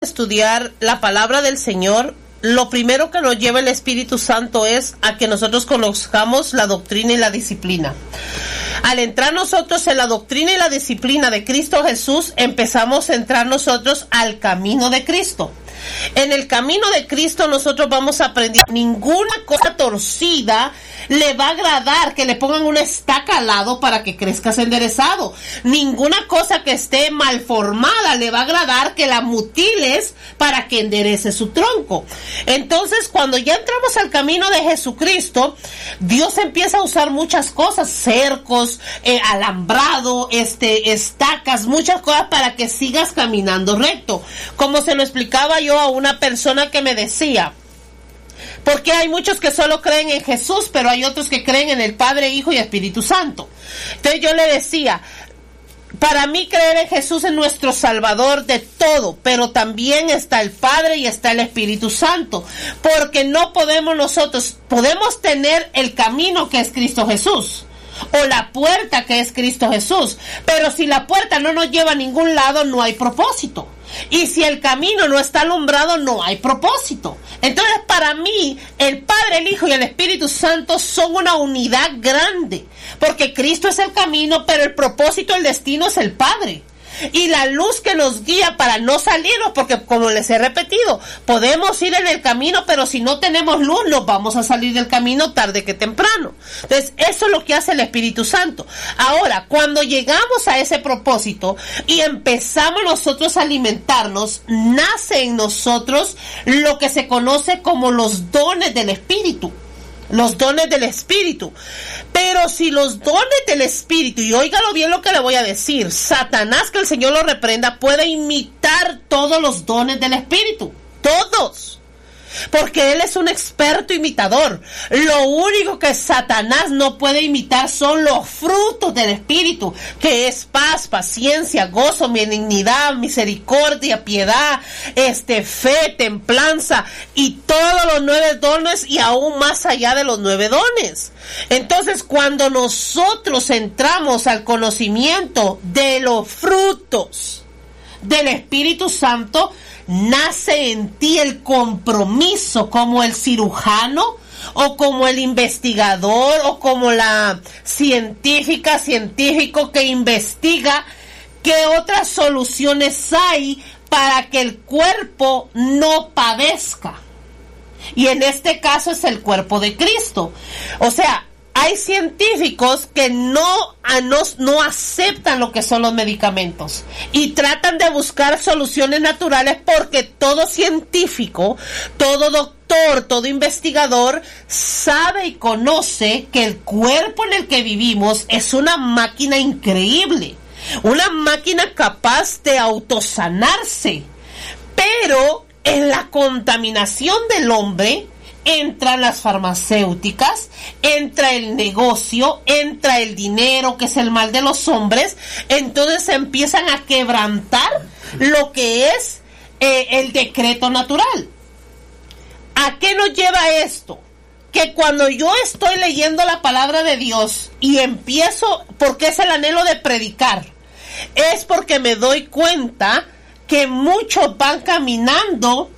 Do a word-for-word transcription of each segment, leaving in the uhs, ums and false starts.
estudiar la palabra del Señor, lo primero que nos lleva el Espíritu Santo es a que nosotros conozcamos la doctrina y la disciplina. Al entrar nosotros en la doctrina y la disciplina de Cristo Jesús, empezamos a entrar nosotros al camino de Cristo. En el camino de Cristo nosotros vamos a aprender. Ninguna cosa torcida le va a agradar que le pongan una estaca al lado para que crezcas enderezado. Ninguna cosa que esté mal formada le va a agradar que la mutiles para que enderece su tronco. Entonces, cuando ya entramos al camino de Jesucristo, Dios empieza a usar muchas cosas, cercos, eh, alambrado, este, estacas, muchas cosas para que sigas caminando recto. Como se lo explicaba yo a una persona que me decía, porque hay muchos que solo creen en Jesús, pero hay otros que creen en el Padre, Hijo y Espíritu Santo. Entonces yo le decía, para mí creer en Jesús es nuestro Salvador de todo, pero también está el Padre y está el Espíritu Santo, porque no podemos nosotros, podemos tener el camino que es Cristo Jesús, o la puerta que es Cristo Jesús, pero si la puerta no nos lleva a ningún lado, no hay propósito. Y si el camino no está alumbrado, no hay propósito. Entonces, para mí, el Padre, el Hijo y el Espíritu Santo son una unidad grande, porque Cristo es el camino, pero el propósito, el destino es el Padre. Y la luz que nos guía para no salirnos, porque como les he repetido, podemos ir en el camino, pero si no tenemos luz, nos vamos a salir del camino tarde que temprano. Entonces, eso es lo que hace el Espíritu Santo. Ahora, cuando llegamos a ese propósito y empezamos nosotros a alimentarnos, nace en nosotros lo que se conoce como los dones del Espíritu. Los dones del Espíritu. Pero si los dones del Espíritu, y óigalo bien lo que le voy a decir, Satanás, que el Señor lo reprenda, puede imitar todos los dones del Espíritu. Todos. Porque él es un experto imitador. Lo único que Satanás no puede imitar son los frutos del Espíritu, que es paz, paciencia, gozo, benignidad, misericordia, piedad, este, fe, templanza y todos los nueve dones y aún más allá de los nueve dones. Entonces, cuando nosotros entramos al conocimiento de los frutos del Espíritu Santo, nace en ti el compromiso como el cirujano o como el investigador o como la científica, científico que investiga qué otras soluciones hay para que el cuerpo no padezca. Y en este caso es el cuerpo de Cristo. O sea, hay científicos que no, no, no aceptan lo que son los medicamentos y tratan de buscar soluciones naturales, porque todo científico, todo doctor, todo investigador sabe y conoce que el cuerpo en el que vivimos es una máquina increíble, una máquina capaz de autosanarse, pero en la contaminación del hombre entran las farmacéuticas, entra el negocio, entra el dinero, que es el mal de los hombres. Entonces se empiezan a quebrantar lo que es eh, el decreto natural. ¿A qué nos lleva esto? Que cuando yo estoy leyendo la palabra de Dios y empiezo, porque es el anhelo de predicar, es porque me doy cuenta que muchos van caminando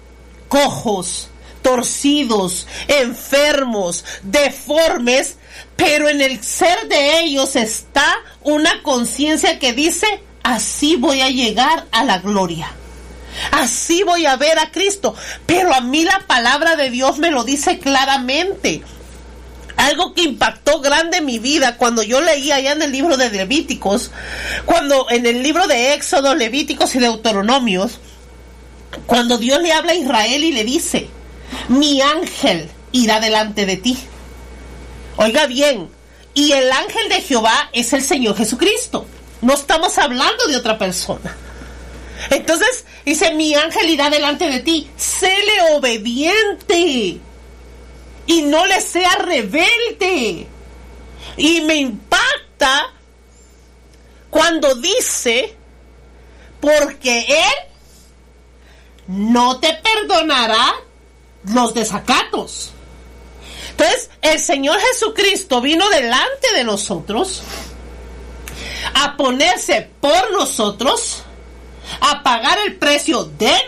cojos, torcidos, enfermos, deformes, pero en el ser de ellos está una conciencia que dice: así voy a llegar a la gloria, así voy a ver a Cristo. Pero a mí la palabra de Dios me lo dice claramente. Algo que impactó grande en mi vida cuando yo leía allá en el libro de Levíticos, cuando en el libro de Éxodo, Levíticos y Deuteronomios, cuando Dios le habla a Israel y le dice: mi ángel irá delante de ti. Oiga bien, y el ángel de Jehová es el Señor Jesucristo. No estamos hablando de otra persona. Entonces dice: mi ángel irá delante de ti. Séle obediente y no le sea rebelde. Y me impacta cuando dice: porque él no te perdonará los desacatos. Entonces, el Señor Jesucristo vino delante de nosotros a ponerse por nosotros, a pagar el precio de